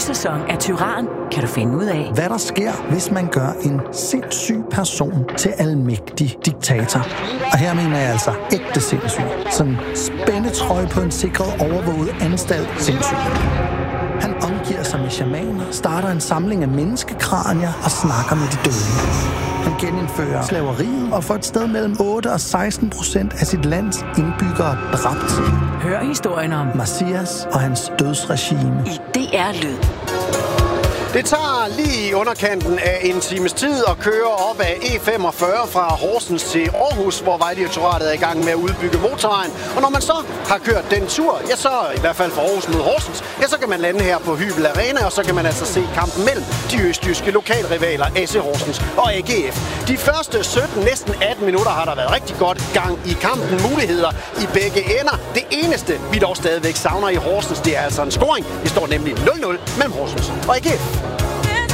sæson af Tyran kan du finde ud af, hvad der sker, hvis man gør en sindssyg person til almægtig diktator. Og her mener jeg altså ægte sindssyg. Sådan spændetrøje på en sikret overvåget anstalt sindssyg. Han omgiver sig med shamaner, starter en samling af menneskekranier og snakker med de døde. Han genindfører slaveriet og får et sted mellem 8 og 16% af sit lands indbyggere dræbt. hør historien om Messias og hans dødsregime i DR Lyd. Det tager lige i underkanten af en times tid at køre op ad E45 fra Horsens til Aarhus, hvor Vejdirektoratet er i gang med at udbygge motorvejen. Og når man så har kørt den tur, ja så i hvert fald fra Aarhus mod Horsens, ja så kan man lande her på Hybel Arena, og så kan man altså se kampen mellem de østjyske lokalrivaler AC Horsens og AGF. De første 17, næsten 18 minutter har der været rigtig godt gang i kampen. Muligheder i begge ender. Det eneste, vi dog stadigvæk savner i Horsens, det er altså en scoring. Det står nemlig 0-0 mellem Horsens og AGF.